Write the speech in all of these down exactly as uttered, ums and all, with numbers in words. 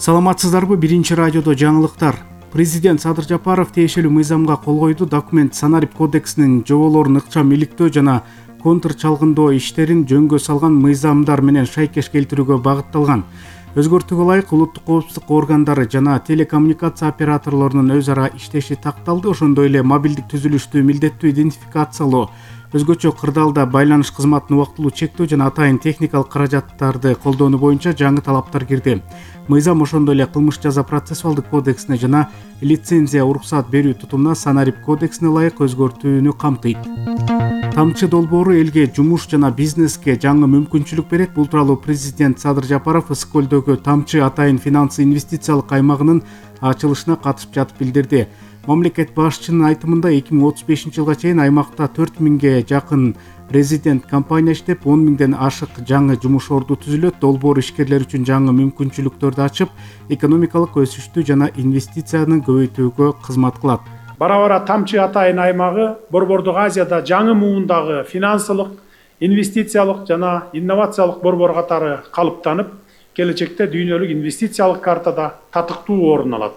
Саламатсыздарбы, биринчи радиодо жаңылыктар. Президент Садыр Жапаров тиешелүү мыйзамга кол койду. Документ Санарип кодексинин жоболорун ыкчам иликтөө жана контр чалгындоо иштерин жөнгө салган мыйзамдар менен шайкеш келтирүүгө багытталган. Өзгөртүүгө ылайык улуттук коопсуздук органдары жана телекоммуникация операторлорунун өз ара иштеши такталды. Ошондой эле мобилдик түзүлүштү милдеттүү идентификациялоо, өзгөчө кырдаалда байланыш кызматын убактылуу чектөө жана атайын техникалык каражаттарды колдонуу боюнча жаңы талаптар кирди. Мыйзам ошондой эле кылмыш жаза процессуалдык кодексине жана лицензия уруксаат берүү тутумуна Санарип кодексине ылайык өзгөртүүнү камтыйт. Тамчы долбоору элге жумуш жана бизнеске жаңы мүмкүнчүлүк берет. Бул тууралуу президент Садыр Жапаров Ысык көлдөгү Тамчы атайын финансы инвестициялык аймагынын ачылышына катышып жатып билдирди. Мамлекет башчынын айтымында эки миң отуз бешинчи жылга чейин аймакта төрт миңге жакын резидент компания иштеп, он миңден ашык жаңы жумуш орду түзүлөт. Долбоор ишкерлер үчүн жаңы мүмкүнчүлүктөрдү ачып, экономикалык өсүштү жана инвестицияны көбөйтүүгө кызмат кылат. Бара-бара Тамчы атайын аймагы Борбордук Азияда жаңы муундагы финансылык, инвестициялык жана инновациялык борбор катары калыптанып, келечекте дүйнөлүк инвестициялык картада татыктуу орун алат.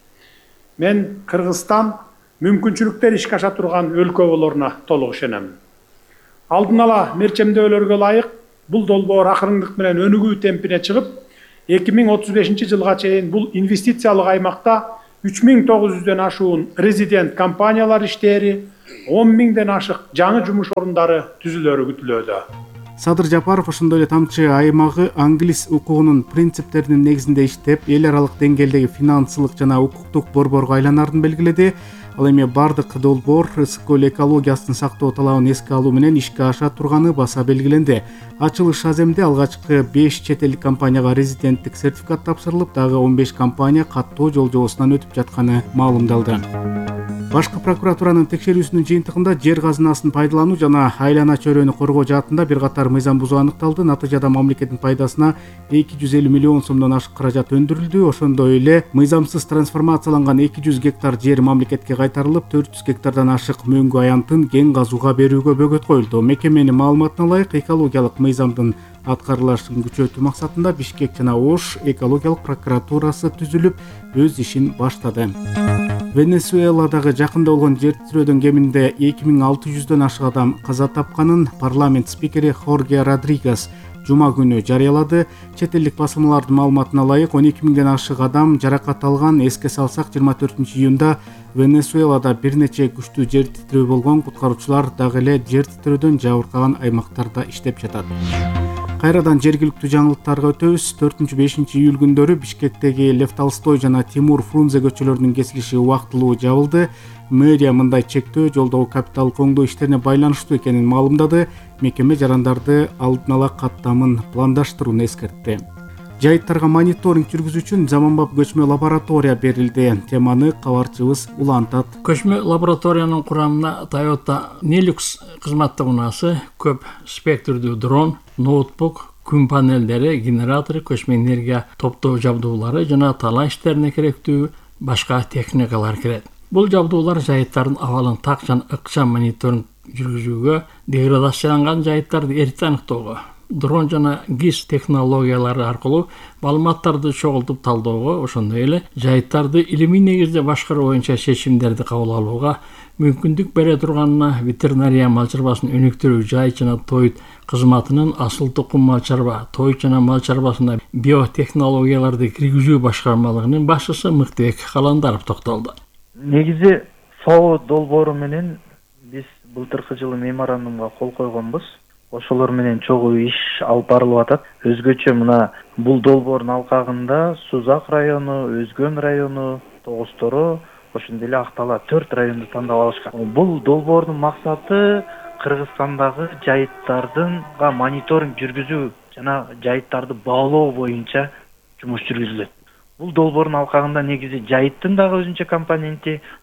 Мен Кыргызстан мүмкүнчүлүктөр ишке аша турган өлкө болоруна толук ишенем. Алдын ала мерчемдөөлөргө ылайык бул долбоор акырындык менен өнүгүү темпине чыгып, эки миң отуз бешинчи жылга чейин бул инвестициялык аймакта үч миң тогуз жүздөн ашуун резидент компаниялар иштери, он миңден ашык жаңы жумуш орундары түзүлөрү күтүлүүдө. Садыр Жапаров ошондой эле Тамчы аймагы англис укугунун принциптеринин негизинде иштеп, эл аралык деңгээлдеги финансылык жана укуктук борборго айланарын белгиледи. Ал эми бардык долбоор Ысык көл экологиясын сактоо талабын эске алуу менен ишке аша турганы баса белгиленди. Ачылыш аземде алгачкы беш чет элдик компанияга резиденттик сертификат тапшырылып, дагы он беш компания каттоо жол жобосунан өтүп жатканы маалымдалды. Башкы прокуратуранын текшерүүсүнүн жыйынтыгында жер казынасын пайдалануу жана айлана чөйрөнү коргоо жаатында бир катар мыйзам бузуу аныкталды. Натыйжада мамлекеттин пайдасына эки жүз элүү миллион сомдон ашык каражат өндүрүлдү. Ошондой эле мыйзамсыз трансформацияланган эки жүз гектар жер мамлекетке кайтарылып, төрт жүз гектардан ашык мөңгү аянтын кен казууга берүүгө бөгөт коюлду. Мекеменин маалыматына ылайык, экологиялык мыйзамдын аткарылышын күчөтүү максатында Бишкек жана Ош экологиялык прокуратурасы түзүлүп, өз ишин баштады. Венесуэладагы жакында болгон жер титирөөдөн кеминде эки миң алты жүздөн ашык адам каза тапканын парламент спикери Хорге Родригес жума күнү жарыялады. Чет элдик басылмалардын маалыматына ылайык, он эки миңден ашык адам жаракат алган. Эске салсак, жыйырма төртүнчү июнда Венесуэлада бир нече күчтүү жер титирөө болгон. Куткаруучулар дагы эле жер титирөөдөн жабыркаган аймактарда иштеп жатат. Кайрадан жергиликтүү жаңылыктарга өтөбүз. төртүнчү бешинчи июль күндөрү Бишкектеги Лев Толстой жана Тимур Фрунзе көчөлөрүнүн кесилиши убактылуу жабылды. Мэрия мындай чектөө жолдогу капиталдык оңдоо иштерине байланыштуу экенин маалымдады. Мекеме жарандарды алдын ала каттамын пландаштырууну эскертти. Жайыттарга мониторинг жүргүзүү үчүн заманбап көчмө лаборатория берилди. Теманы кабарчыбыз улантат. Көчмө лабораториянын курамына Toyota Nilux кызматтыгунасы, көп спектрдүү дрон, ноутбук, күн панелдери, генератору, көчмө энергия топтоо жабдуулары жана талаа иштерине керектүү башка техникалар кирет. Бул жабдуулар жайыттардын абалын так жана ыкчам мониторинг жүргүзүүгө, деградацияланган жайыттарды эрте аныктоого, дрон жана гис технологиялары аркылуу маалыматтарды чогултуп талдоого, ошондой эле жайыттарды илимий негизде башкаруу боюнча чечимдерди кабыл алууга мүмкүндүк бере турганына ветеринария мал чарбасын өнүктүрүү жай жана тоют кызматынын асыл тукум мал чарба, тоют жана мал чарбасына биотехнологияларды киргизүү башкармалыгынын башчысы Мыктыбек Каландаров токтолду. Негизи ФАО долбоору менен биз былтыркы жылы меморандумга кол койгонбуз. Ошолор менен чогуу иш алып барылып атат. Өзгөчө мына бул долбоордун алкагында Сузак району, Өзгөн району, Тогуз-Торо, ошондой эле Актала төрт районду тандап алышкан. Бул долбоордун максаты Кыргызстандагы жайыттардынга мониторинг жүргүзүү жана жайыттарды баалоо боюнча жумуш жүргүзүлөт. Бул долбоордун алкагында негизи жайыттын дагы өзүнчө компоненти,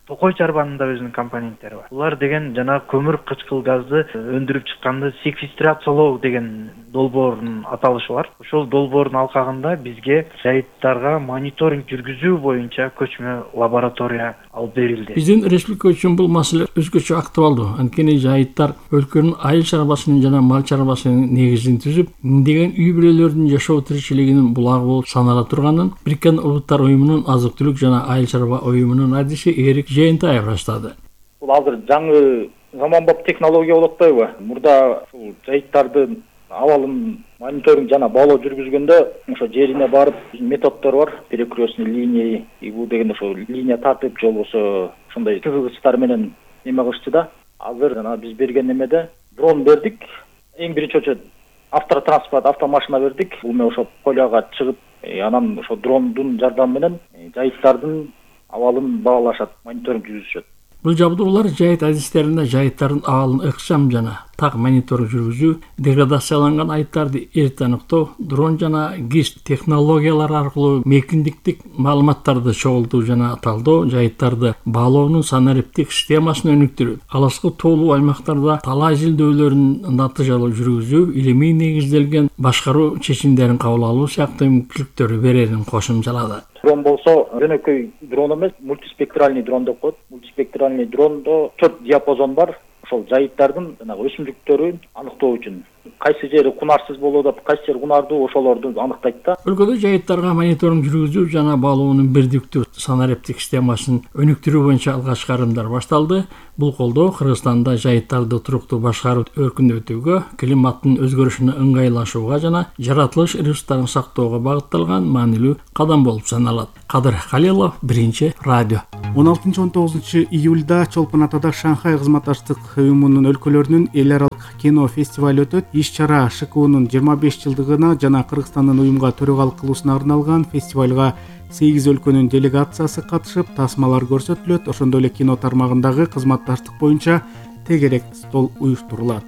Токой чарбанын да өзүнүн компоненттери бар. Булар деген жана көмүр кычкыл газды өндүрүп чыкканды секвестрациялоо деген долбоордун аталышы бар. Ошол долбоордун алкагында бизге жайыттарга мониторинг жүргүзүү боюнча көчмө лаборатория алып берилди. Биздин республика үчүн бул маселе өзгөчө актуалдуу. Анткени жайыттар өлкөнүн айыл чарбасынын жана мал чарбасынын негизин түзүп, миңдеген үй бүлөлөрдүн жашоо тиричилигинин булагы болуп санала турганын Бириккен Улуттар уюмунун азык-түлүк жана айыл чарба уюмунун адиси Эрик Жээнтаев раштады. Бул азыр жаңы заманбап технология болуп атпайбы? Мурда ушул жайыттардын абалын мониторинг жана баалоо жүргүзгөндө ошо жерине барып методдор бар. Перекрестный линия, бул деген ошо линия тартып же болбосо ошондой кызгычтар менен неме кылышчу да. Азыр жана биз берген немеде дрон бердик. Эң биринчи очо автотранспорт, автомашина бердик. Бул менен ошо поляга чыгып, анан ошо дрондун жардамы менен жайыттардын абалын баалашат, мониторинг жүргүзүшөт. Бул жабдуулар жайыт адистеринде жайыттардын абалын ыкчам жана так мониторинг жүргүзүү, деградацияланган айыттарды эрте аныктоо, дрон жана гис технологиялары аркылуу мейкиндиктик маалыматтарды чогултуу жана талдоо, жайыттарды баалоонун санариптик системасын өнүктүрүү, алыскы тоолуу аймактарда талаа изилдөөлөрүн натыйжалуу жүргүзүү, илимий негизделген башкаруу чечимдерин кабыл алуу сыяктуу мүмкүнчүлүктөрү берерин кошумчалады. Дрон болсо, жөнөкөй дрон эмес, мультиспектральный дрон деп коет. Мультиспектральный дрондо төрт диапазон бар. Ошол жайыттардын жанагы өсүмдүктөрүн аныктоо үчүн кайсы жери кунарсыз болуп атат, кайсы жери кунардуу, ошолорду аныктайт да. Өлкөдө жайыттарга мониторинг жүргүзүү жана баалоонун бирдиктүү санариптик системасын өнүктүрүү боюнча алгач карымдар башталды. Бул колдоо Кыргызстанда жайыттарды туруктуу башкаруу өркүндөтүүгө, климаттын өзгөрүшүнө ыңгайлашууга жана жаратылыш ресурстарын сактоого багытталган маанилүү кадам болуп саналат. Кадыр Халилов, Биринчи радио. он алтынчы он тогузунчу июлда Чолпон Атада Шанхай кызматташтык уюмунун өлкөлөрүнүн эл аралык кино фестивалю өтөт. Иш-чара ШКУнун жыйырма беш жылдыгына жана Кыргызстандын уюмга төрөгалык кылуусуна арналган. Фестивалга сегиз өлкөнүн делегациясы катышып, тасмалар көрсөтүлөт. Ошондой эле кино тармагындагы кызматташтык боюнча тегерек стол уюштурулат.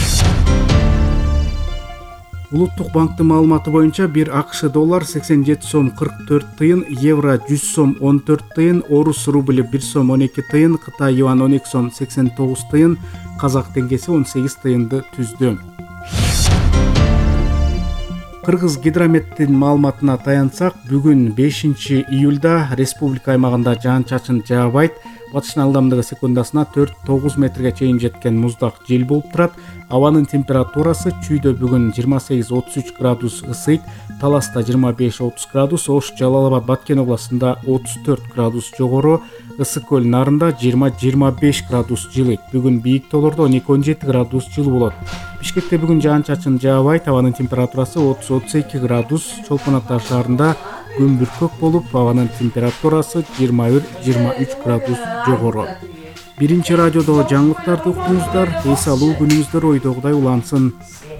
Улуттук банктын маалыматы боюнча бир АКШ доллар сексен жети сом кырк төрт тыйын, евро жүз сом он төрт тыйын, орус рубль бир сом он эки тыйын, Кытай юан он эки сом сексен тогуз тыйын, казак теңгеси он сегиз тыйынды түздү. Кыргыз гидрометтин маалыматына таянсак, бүгүн бешинчи июлда республика аймагында жаан-чачын жаабайт. Батыштын ылдамдыгы секундасына төрт тогуз метрге чейин жеткен муздак жел болуп турат. Абанын температурасы Чүйдө бүгүн жыйырма сегиз отуз үч градус ысыйт, Таласта жыйырма беш отуз градус, Ош, Жалал Абад, Баткен областында отуз төрт градус жогору, Ысык көл Нарында жыйырма жыйырма беш градус жылыйт. Бүгүн бийик тоолордо он эки он жети градус жылуу болот. Бишкекте бүгүн жаан-чачын жаабайт, абанын температурасы отуз отуз эки градус, Чолпон Ата шаарында күн бүркөк болуп, абанын температурасы жыйырма бир жыйырма үч градус жогору. Биринчи радиодо жаңылыктарды уктуңуздар. Эс алуу күнүңүздөр ойдогудай улансын.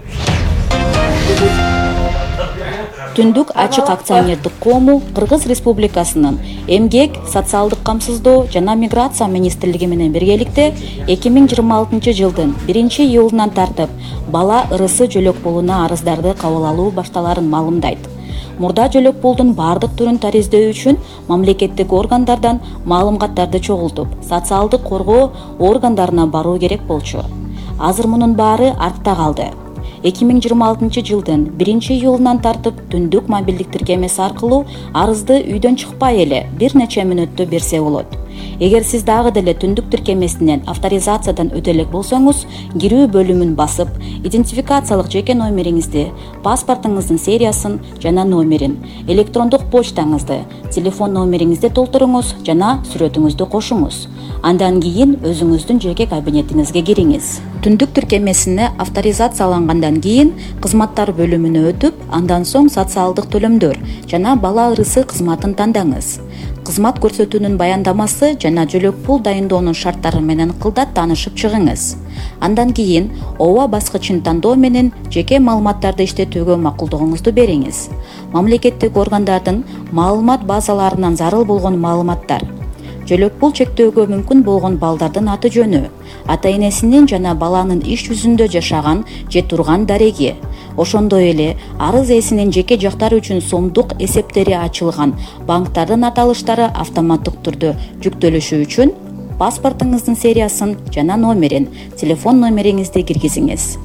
Түндүк ачык акционердик коому Кыргыз Республикасынын Эмгек, социалдык камсыздоо жана миграция министрлиги менен биргеликте эки миң жыйырма алтынчы жылдын биринчи июлунан тартып бала ырысы жөлөк пулуна арыздарды кабыл алуу башталарын маалымдайт. Мурда жөлөк пулдун бардык түрүн тариздөө үчүн мамлекеттик органдардан маалыматтарды чогултуп, социалдык коргоо органдарына баруу керек болчу. Азыр мунун баары артта калды. эки миң жыйырма алтынчы жылдын биринчи июлунан тартып түндүк мобилдик тиркемеси аркылуу арызды үйдөн чыкпай эле бир нече мүнөттө берсе болот. Эгер сиз дагы деле түндүк тиркемесинен авторизациядан өтө элек болсоңуз, кирүү бөлүмүн басып, идентификациялык жеке номериңизди, паспортуңуздун сериясын жана номерин, электрондук почтаңызды, телефон номериңизди толтуруңуз жана сүрөтүңүздү кошуңуз. Андан кийин өзүңүздүн жеке кабинетиңизге кириңиз. Түндүк тиркемесине авторизациялангандан кийин кызматтар бөлүмүнө өтүп, андан соң социалдык төлөмдөр жана бала ырысы кызматын тандаңыз. Кызмат көрсөтүүнүн баяндамасы жана жөлөк пул дайындоонун шарттары менен кылдат таанышып чыгыңыз. Андан кийин ооба баскычын тандоо менен жеке маалыматтарды иштетүүгө макулдугуңузду бериңиз. Мамлекеттик органдардын маалымат базаларынан зарыл болгон маалыматтар, жөлөк пул чектөөгө мүмкүн болгон балдардын аты жөнү, ата энесинин жана баланын иш жүзүндө жашаган же турган дареги, ошондой эле арыз ээсинин жеке жактары үчүн сомдук эсептери ачылган банктардын аталыштары автоматтык түрдө жүктөлүшү үчүн паспортуңуздун сериясын жана номерин, телефон номериңизди киргизиңиз.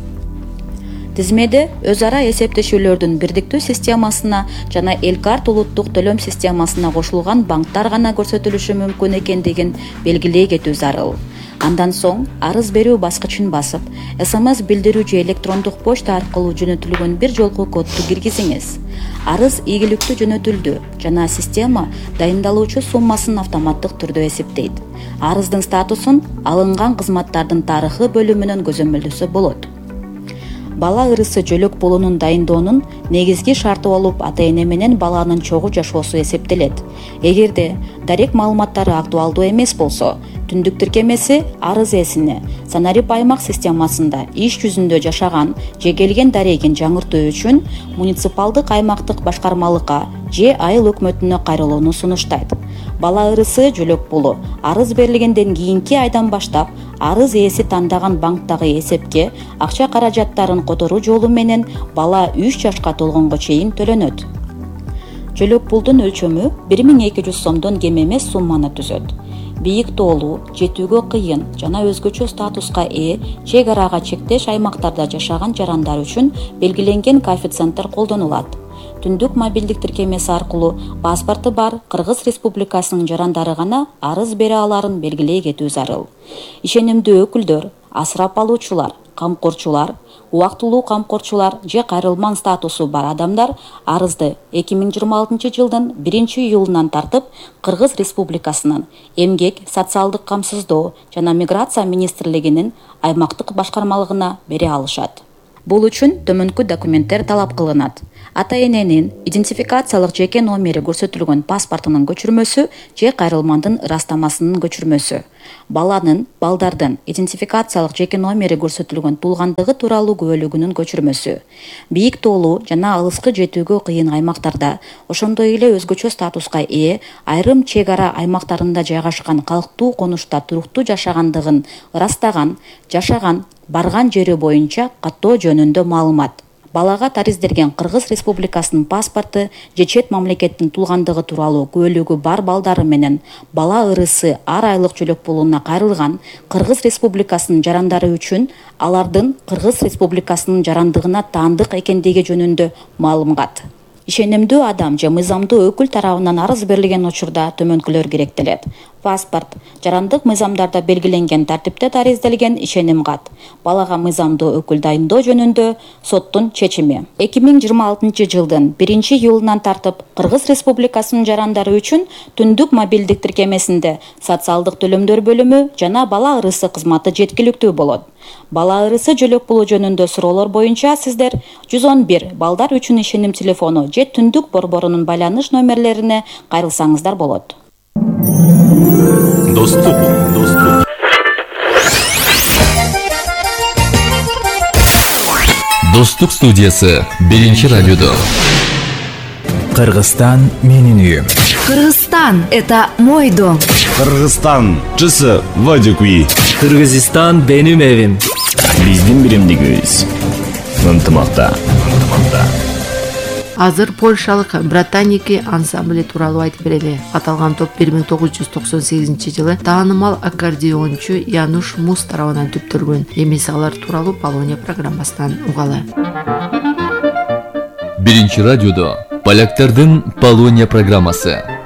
Тизмеде өз ара эсептешүүлөрдүн бирдиктүү системасына жана Элкарт улуттук төлөм системасына кошулган банктар гана көрсөтүлүшү мүмкүн экендигин белгилей кетүү зарыл. Андан соң арыз берүү баскычын басып, эс эм эс билдирүү же электрондук почта аркылуу жөнөтүлгөн бир жолку кодду киргизиңиз. Арыз ийгиликтүү жөнөтүлдү жана система дайындалуучу суммасын автоматтык түрдө эсептейт. Арыздын статусун алынган кызматтардын тарыхы бөлүмүнөн көзөмөлдөсө болот. Бала ырысы жөлөк болуунун дайындоонун негизги шарты болуп ата-эне менен баланын чогуу жашоосу эсептелет. Эгерде дарек маалыматтары актуалдуу эмес болсо, түндүк тиркемеси арыз ээсине санарип аймак системасында иш жүзүндө жашаган же келген дарегин жаңыртуу үчүн муниципалдык аймактык башкармалыкка же айыл өкмөтүнө кайрылууну сунуштайт. Бала ырысы жөлөк болуу арыз берилгенден кийинки айдан баштап арыз ээси тандаган банктагы эсепке акча каражаттарын которуу жолу менен бала үч жашка толгонго чейин төлөнөт. Жөлөк пулдун өлчөмү бир миң эки жүз сомдон кем эмес сумманы түзөт. Бийик тоолуу, жетүүгө кыйын жана өзгөчө статуска ээ чек арага чектеш аймактарда жашаган жарандар үчүн белгиленген коэффициенттер колдонулат. Түндүк мобилдик тиркемеси аркылуу паспорты бар Кыргыз Республикасынын жарандары гана арыз бере аларын белгилей кетүү зарыл. Ишенимдүү өкүлдөр, асырап алуучулар, камкорчулар, убактылуу камкорчулар же кайрылман статусу бар адамдар арызды эки миң жыйырма алтынчы жылдын биринчи июлунан тартып Кыргыз Республикасынын Эмгек, социалдык камсыздоо жана миграция министрлигинин аймактык башкармалыгына бере алышат. Бул үчүн төмөнкү документтер талап кылынат. Ата-эненин идентификациялык жеке номери көрсөтүлгөн паспортунун көчүрмөсү же кайрылмандын ырастамасынын көчүрмөсү. Баланын, балдардын идентификациялык жеке номери көрсөтүлгөн туулгандыгы тууралуу күбөлүгүнүн көчүрмөсү. Бийик тоолуу жана алыскы жетүүгө кыйын аймактарда, ошондой эле өзгөчө статуска ээ айрым чек ара аймактарында жайгашкан калктуу конушта туруктуу жашагандыгын ырастаган, жашаган, барган жери боюнча каттоо жөнүндө маалымат. Балага таризделген Кыргыз Республикасынын паспорту же чет мамлекеттин туулгандыгы тууралуу күбөлүгү бар балдары менен бала ырысы ар айлык жөлөк болууна кайрылган Кыргыз Республикасынын жарандары үчүн алардын Кыргыз Республикасынын жарандыгына таандык экендиги жөнүндө маалымат. Ишенимдүү адам же мыйзамдуу өкүл тарабынан арыз берилген учурда төмөнкүлөр керектелет. Паспорт, жарандык мыйзамдарда белгиленген тартипте таризделген ишеним кат. Балага мыйзамдуу өкүл дайындоо жөнүндө соттун чечими. эки миң жыйырма алтынчы жылдын биринчи июлунан тартып Кыргыз Республикасынын жарандары үчүн түндүк мобилдик тиркемесинде социалдык төлөмдөр бөлүмү жана бала ырысы кызматы жеткиликтүү болот. Бала ырысы жөлөк болуу жөнүндө суроолор боюнча сиздер жүз он бир балдар үчүн ишеним телефону же түндүк борборунун байланыш номерлерине кайрылсаңыздар болот. Достук, достук. Достук студиясы биринчи радиодо. Кыргызстан менин үйүм. Кыргызстан — это мой дом. Кыргызстан — чысы Вадикуи. Кыргызстан — benim evim. Биздин биримдигибиз ынтымакта. Ынтымакта. Азыр польшалык Братаники ансамбле тууралуу айтып берели. Аталган топ бир миң тогуз жүз токсон сегизинчи жылы таанымал аккордеончу Януш Мус тарабынан түптөлгөн. Эмес алар тууралуу Полония программасынан угалы. Биринчи радиодо поляктардын Полония программасы.